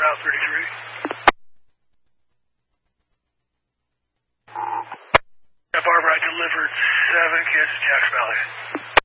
South 33. Barbara, I delivered 7 kids to Jackson Valley.